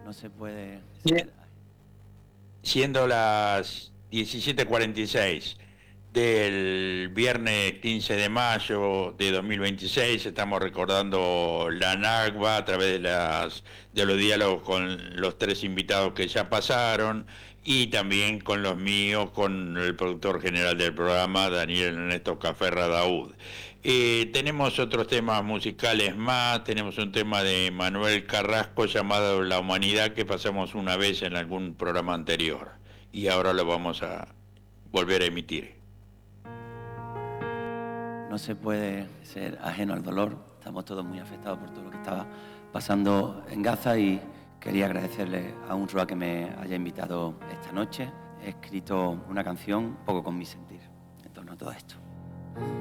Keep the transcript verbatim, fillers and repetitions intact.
No se puede Bien. ser. Siendo las diecisiete cuarenta y seis del viernes quince de mayo de dos mil veintiséis, estamos recordando la Nakba a través de, las, de los diálogos con los tres invitados que ya pasaron y también con los míos, con el productor general del programa, Daniel Ernesto Caferra Daúd. Eh, tenemos otros temas musicales más, tenemos un tema de Manuel Carrasco llamado La Humanidad que pasamos una vez en algún programa anterior y ahora lo vamos a volver a emitir. No se puede ser ajeno al dolor. Estamos todos muy afectados por todo lo que estaba pasando en Gaza y quería agradecerle a UNRWA que me haya invitado esta noche. He escrito una canción un poco con mi sentir en torno a todo esto.